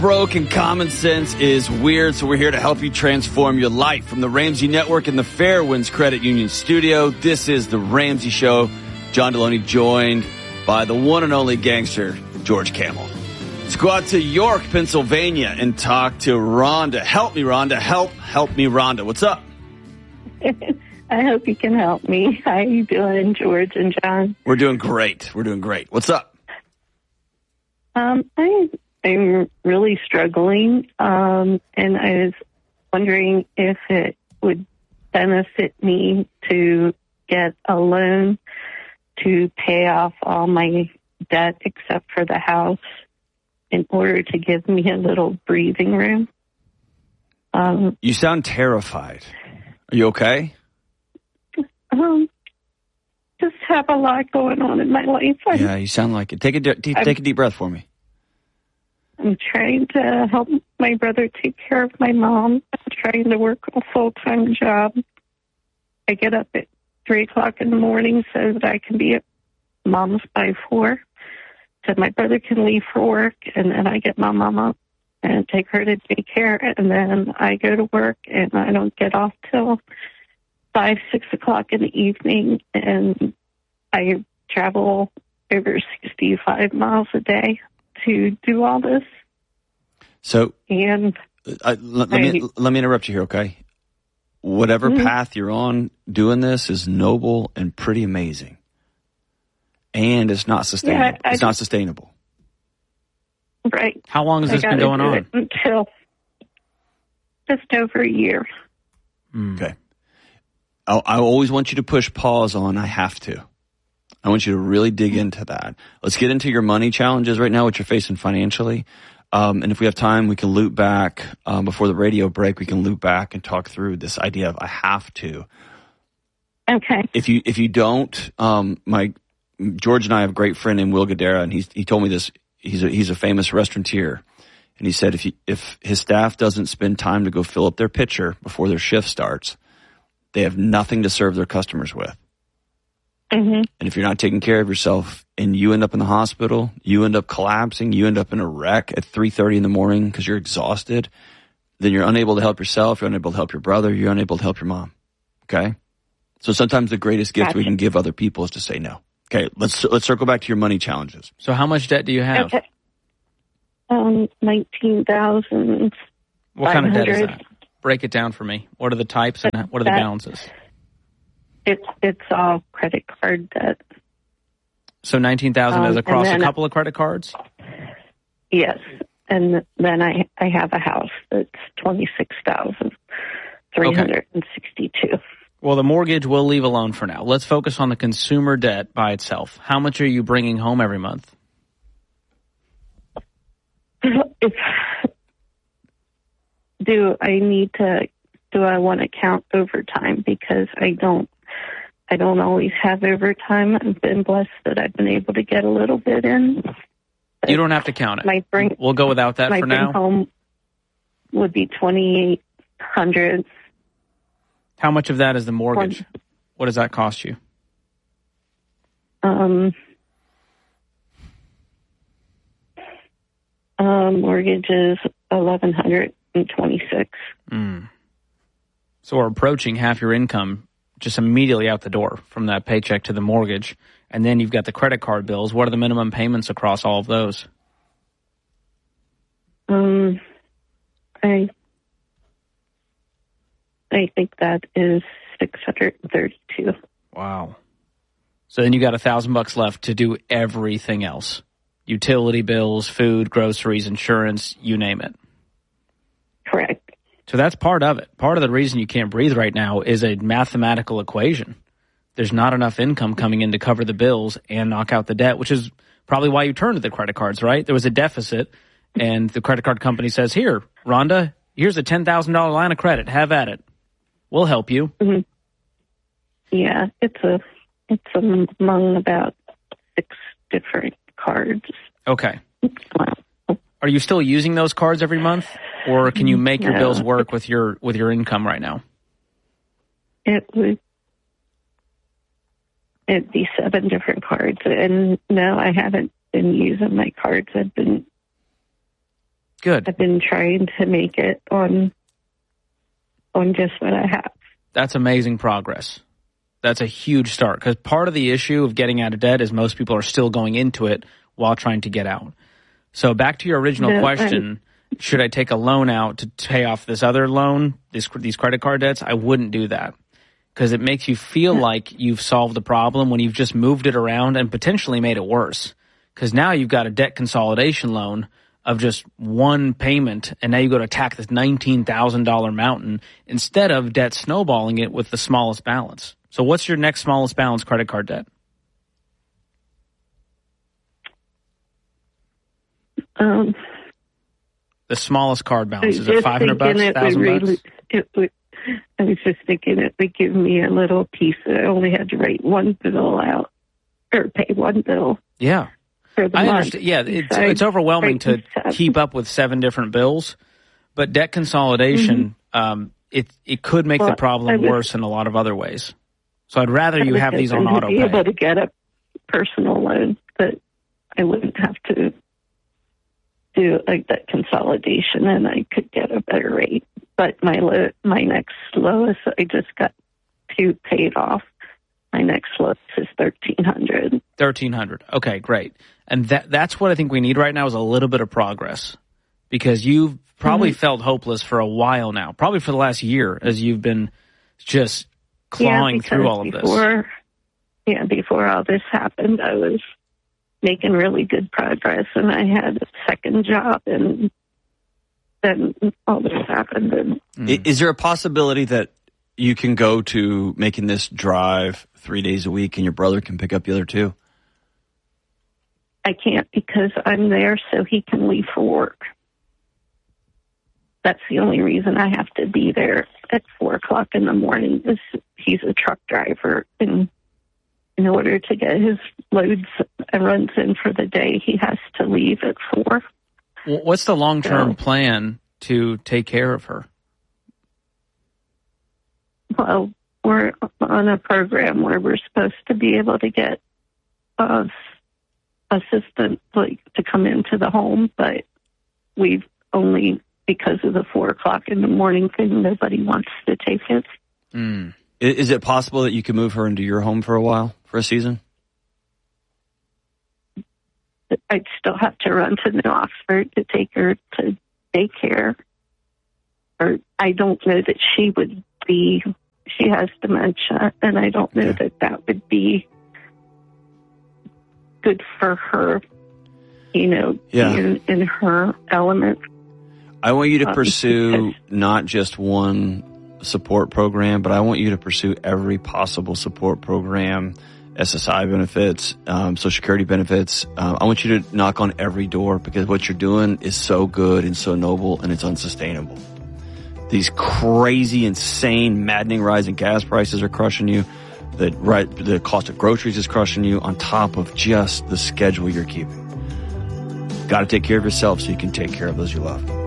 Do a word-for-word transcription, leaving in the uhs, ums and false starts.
Broken common sense is weird, so we're here to help you transform your life. From the Ramsey Network and the Fairwinds Credit Union studio, this is The Ramsey Show. John Deloney joined by the one and only gangster, George Kamel. Let's go out to York, Pennsylvania, and talk to Rhonda. Help me, Rhonda. Help, help me, Rhonda. What's up? I hope you can help me. How you doing, George and John? We're doing great. We're doing great. What's up? Um, I, I'm really struggling, um, and I was wondering if it would benefit me to get a loan to pay off all my debt except for the house in order to give me a little breathing room. Um, you sound terrified. Are you okay? Um, just have a lot going on in my life. I'm, yeah, you sound like it. Take a, deep, take a deep breath for me. I'm trying to help my brother take care of my mom. I'm trying to work a full-time job. I get up at three o'clock in the morning so that I can be at mom's by four. So my brother can leave for work, and then I get my mom up and take her to daycare, and then I go to work, and I don't get off till five, six o'clock in the evening, and I travel over sixty-five miles a day to do all this. So, and uh, let, let me let me interrupt you here, okay? Whatever mm-hmm. path you're on, doing this is noble and pretty amazing, and it's not sustainable. Yeah, I, it's not sustainable. Right. How long has this been going on? Until just over a year. Okay. I, I always want you to push pause on I have to. I want you to really dig into that. Let's get into your money challenges right now, what you're facing financially. Um, and if we have time, we can loop back um, before the radio break. We can loop back and talk through this idea of I have to. Okay. If you if you don't, um, my George and I have a great friend named Will Gadara, and he's he told me this. He's a, he's a famous restaurateur, and he said if he, if his staff doesn't spend time to go fill up their pitcher before their shift starts, they have nothing to serve their customers with. Mm-hmm. And if you're not taking care of yourself and you end up in the hospital, you end up collapsing, you end up in a wreck at three thirty in the morning because you're exhausted, then you're unable to help yourself, you're unable to help your brother, you're unable to help your mom. Okay? So sometimes the greatest gift gotcha. we can give other people is to say no. Okay, let's let's circle back to your money challenges. So how much debt do you have? Okay. Um, nineteen thousand. What kind of debt is that? Break it down for me. What are the types and what are the balances? It's it's all credit card debt. So nineteen thousand um, is across a couple of credit cards? Yes. And then I, I have a house that's twenty-six thousand three hundred sixty-two. Okay. Well, the mortgage we'll leave alone for now. Let's focus on the consumer debt by itself. How much are you bringing home every month? If, do I need to, do I want to count overtime? Because I don't, I don't always have overtime. I've been blessed that I've been able to get a little bit in. You don't have to count it. My bring, we'll go without that my for bring now. Home would be twenty-eight hundred. How much of that is the mortgage? What does that cost you? Um, uh, mortgage is eleven hundred and twenty-six. Mm. So we're approaching half your income just immediately out the door from that paycheck to the mortgage, and then you've got the credit card bills. What are the minimum payments across all of those? Um, I. I think that is six hundred thirty-two. Wow. So then you got a thousand bucks left to do everything else. Utility bills, food, groceries, insurance, you name it. Correct. So that's part of it. Part of the reason you can't breathe right now is a mathematical equation. There's not enough income coming in to cover the bills and knock out the debt, which is probably why you turned to the credit cards, right? There was a deficit, and the credit card company says, here, Rhonda, here's a ten thousand dollars line of credit. Have at it. We'll help you. Mm-hmm. Yeah, it's a it's among about six different cards. Okay. Are you still using those cards every month, or can you make your no. bills work with your with your income right now? It would it'd be seven different cards, and no, I haven't been using my cards. I've been Good. I've been trying to make it on on just what I have. That's amazing progress. That's a huge start, because part of the issue of getting out of debt is most people are still going into it while trying to get out. So back to your original No, question, I'm, should I take a loan out to pay off this other loan, this, these credit card debts? I wouldn't do that, because it makes you feel like you've solved the problem when you've just moved it around and potentially made it worse. Because now you've got a debt consolidation loan of just one payment, and now you go to attack this nineteen thousand dollars mountain instead of debt snowballing it with the smallest balance. So what's your next smallest balance credit card debt? Um, the smallest card balance, is it five hundred bucks, one thousand really, bucks? It would, I was just thinking it would give me a little piece. I only had to write one bill out, or pay one bill. Yeah. For the I month. understand. Yeah, it's, So it's overwhelming to seven. keep up with seven different bills, but debt consolidation, mm-hmm. um, it it could make well, the problem was, worse in a lot of other ways. So I'd rather you have these on auto pay. I would be able to get a personal loan, but I wouldn't have to do like that consolidation, and I could get a better rate. But my lo- my next lowest, I just got two paid off. My next lowest is thirteen hundred. Thirteen hundred. Okay, great. And that that's what I think we need right now is a little bit of progress, because you've probably mm-hmm. felt hopeless for a while now, probably for the last year, as you've been just clawing yeah, through all of before, this. Yeah, before all this happened, I was making really good progress, and I had a second job, and then all this happened. And mm. Is there a possibility that you can go to making this drive three days a week and your brother can pick up the other two? I can't, because I'm there so he can leave for work. That's the only reason I have to be there at four o'clock in the morning. Is he's a truck driver, and in order to get his loads and runs in for the day, he has to leave at four. What's the long-term so, plan to take care of her? Well, we're on a program where we're supposed to be able to get a assistant like to come into the home, but we've only, because of the four o'clock in the morning thing, nobody wants to take it. Mm. Is it possible that you can move her into your home for a while, for a season? I'd still have to run to New Oxford to take her to daycare. Or I don't know that she would be, she has dementia, and I don't know okay. that that would be good for her, you know, yeah. in, in her element. I want you to pursue um, not just one support program, but I want you to pursue every possible support program, S S I benefits, um, Social Security benefits. Uh, I want you to knock on every door, because what you're doing is so good and so noble, and it's unsustainable. These crazy, insane, maddening rising gas prices are crushing you. The, right, the cost of groceries is crushing you, on top of just the schedule you're keeping. Got to take care of yourself so you can take care of those you love.